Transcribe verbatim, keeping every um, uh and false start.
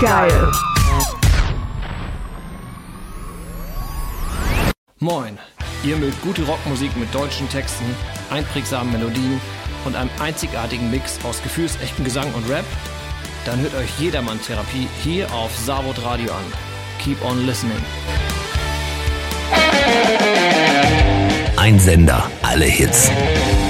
Geil. Moin, ihr mögt gute Rockmusik mit deutschen Texten, einprägsamen Melodien und einem einzigartigen Mix aus gefühlsechtem Gesang und Rap? Dann hört euch Jedermann Therapie hier auf Savod Radio an. Keep on listening. Ein Sender, alle Hits.